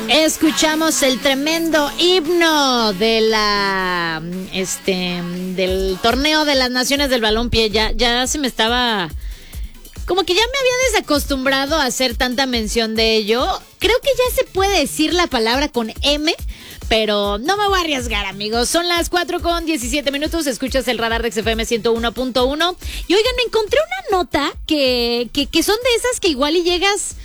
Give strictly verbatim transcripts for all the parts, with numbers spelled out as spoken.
Escuchamos el tremendo himno de la este del torneo de las naciones del balompié. Ya, ya se me estaba como que ya me había desacostumbrado a hacer tanta mención de ello. Creo que ya se puede decir la palabra con M, pero no me voy a arriesgar, amigos. Son las cuatro con diecisiete minutos. Escuchas el radar de X F M ciento uno punto uno. Y oigan, me encontré una nota que, que, que son de esas que igual y llegas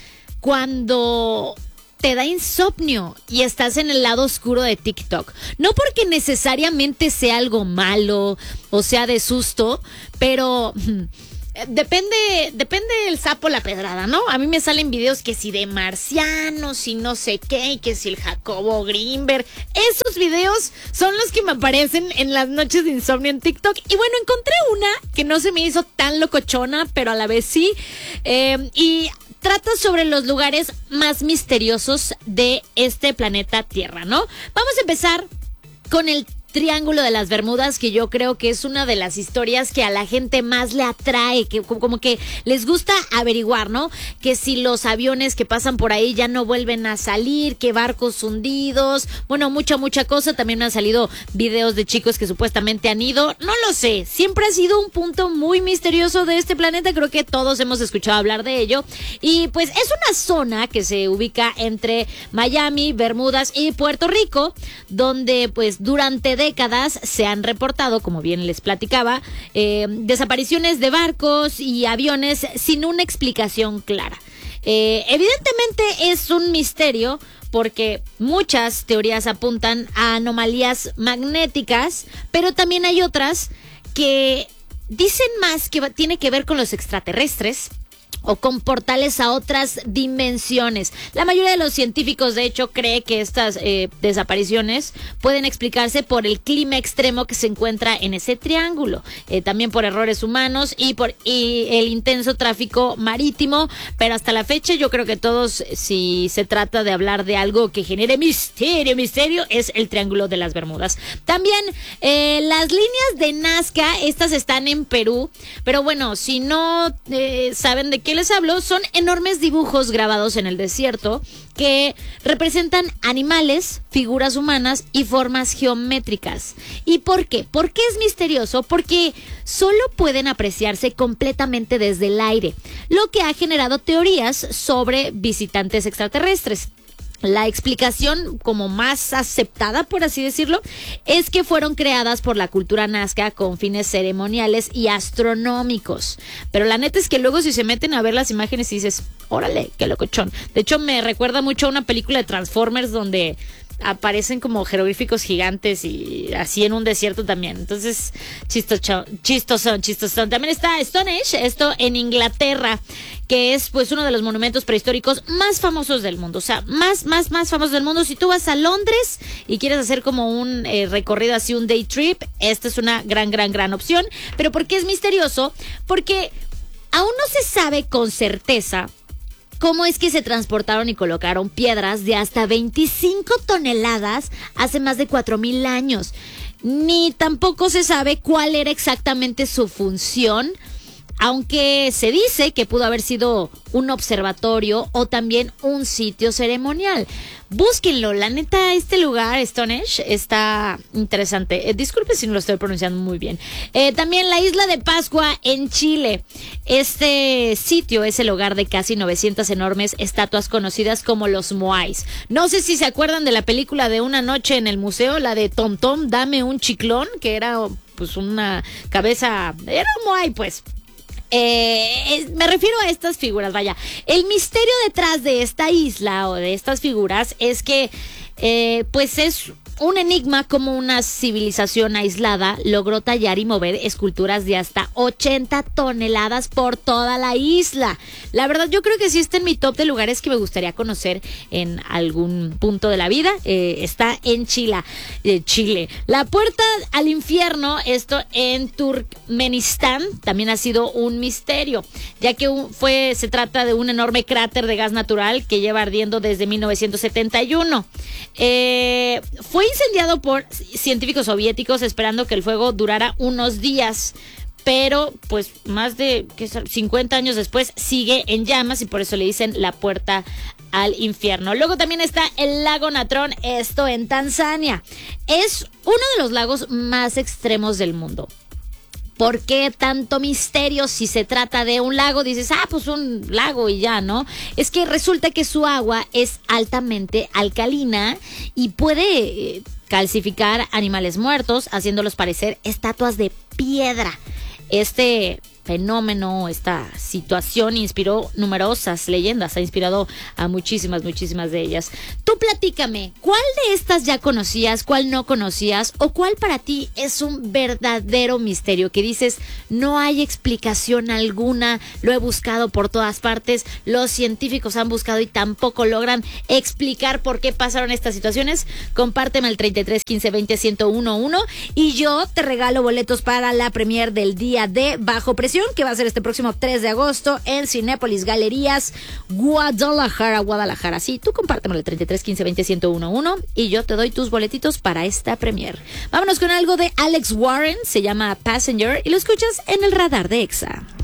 cuando te da insomnio y estás en el lado oscuro de TikTok. No porque necesariamente sea algo malo o sea de susto, pero depende, depende del sapo la pedrada, ¿no? A mí me salen videos que si de marcianos y no sé qué, y que si el Jacobo Greenberg. Esos videos son los que me aparecen en las noches de insomnio en TikTok. Y bueno, encontré una que no se me hizo tan locochona, pero a la vez sí. Eh, y trata sobre los lugares más misteriosos de este planeta Tierra, ¿no? Vamos a empezar con el Triángulo de las Bermudas, que yo creo que es una de las historias que a la gente más le atrae, que como que les gusta averiguar, ¿no? Que si los aviones que pasan por ahí ya no vuelven a salir, que barcos hundidos, bueno, mucha, mucha cosa. También me han salido videos de chicos que supuestamente han ido, no lo sé, siempre ha sido un punto muy misterioso de este planeta, creo que todos hemos escuchado hablar de ello, y pues es una zona que se ubica entre Miami, Bermudas y Puerto Rico, donde pues durante décadas se han reportado, como bien les platicaba, eh, desapariciones de barcos y aviones sin una explicación clara. Eh, evidentemente es un misterio porque muchas teorías apuntan a anomalías magnéticas, pero también hay otras que dicen más que tiene que ver con los extraterrestres o con portales a otras dimensiones. La mayoría de los científicos, de hecho, cree que estas eh, desapariciones pueden explicarse por el clima extremo que se encuentra en ese triángulo, eh, también por errores humanos y por y el intenso tráfico marítimo, pero hasta la fecha yo creo que todos, si se trata de hablar de algo que genere misterio, misterio, es el Triángulo de las Bermudas. También eh, las líneas de Nazca, estas están en Perú, pero bueno, si no eh, saben de qué les hablo, son enormes dibujos grabados en el desierto que representan animales, figuras humanas y formas geométricas. ¿Y por qué? ¿Por qué es misterioso? Porque solo pueden apreciarse completamente desde el aire, lo que ha generado teorías sobre visitantes extraterrestres. La explicación como más aceptada, por así decirlo, es que fueron creadas por la cultura nazca con fines ceremoniales y astronómicos. Pero la neta es que luego si se meten a ver las imágenes y dices, órale, qué locochón. De hecho, me recuerda mucho a una película de Transformers donde aparecen como jeroglíficos gigantes y así en un desierto también. Entonces, chistoso, chistosón, chistosón. También está Stonehenge, esto en Inglaterra, que es pues uno de los monumentos prehistóricos más famosos del mundo. O sea, más, más, más famosos del mundo. Si tú vas a Londres y quieres hacer como un eh, recorrido así, un day trip, esta es una gran, gran, gran opción. Pero ¿por qué es misterioso? Porque aún no se sabe con certeza cómo es que se transportaron y colocaron piedras de hasta veinticinco toneladas hace más de cuatro mil años. Ni tampoco se sabe cuál era exactamente su función, aunque se dice que pudo haber sido un observatorio o también un sitio ceremonial. Búsquenlo, la neta, este lugar, Stonehenge, está interesante. Eh, disculpe si no lo estoy pronunciando muy bien. Eh, también la isla de Pascua en Chile. Este sitio es el hogar de casi novecientas enormes estatuas conocidas como los Moais. No sé si se acuerdan de la película de Una noche en el museo, la de Tom Tom, dame un chiclón, que era pues una cabeza, era un Moai pues. Eh, me refiero a estas figuras, vaya. El misterio detrás de esta isla o de estas figuras es que, eh, pues es un enigma como una civilización aislada logró tallar y mover esculturas de hasta ochenta toneladas por toda la isla. La verdad, yo creo que sí está en mi top de lugares que me gustaría conocer en algún punto de la vida. Eh, está en Chile, eh, Chile. La puerta al infierno, esto en Turkmenistán, también ha sido un misterio, ya que un, fue, se trata de un enorme cráter de gas natural que lleva ardiendo desde mil novecientos setenta y uno. Eh, fue incendiado por científicos soviéticos esperando que el fuego durara unos días, pero pues más de ¿qué, cincuenta años después sigue en llamas y por eso le dicen la puerta al infierno. Luego también está el lago Natron, esto en Tanzania. Es uno de los lagos más extremos del mundo. ¿Por qué tanto misterio si se trata de un lago? Dices, ah, pues un lago y ya, ¿no? Es que resulta que su agua es altamente alcalina y puede eh, calcificar animales muertos, haciéndolos parecer estatuas de piedra. Este fenómeno, esta situación inspiró numerosas leyendas, ha inspirado a muchísimas, muchísimas de ellas. Tú platícame, ¿cuál de estas ya conocías, cuál no conocías o cuál para ti es un verdadero misterio que dices no hay explicación alguna, lo he buscado por todas partes, los científicos han buscado y tampoco logran explicar por qué pasaron estas situaciones? Compárteme al treinta y tres, quince, veinte, ciento uno uno y yo te regalo boletos para la premier del día de Bajo Presión, que va a ser este próximo tres de agosto en Cinépolis Galerías Guadalajara, Guadalajara. Sí, tú compártemelo el treinta y tres, quince, veinte, ciento uno uno y yo te doy tus boletitos para esta premier. Vámonos con algo de Alex Warren, se llama Passenger y lo escuchas en el radar de Exa.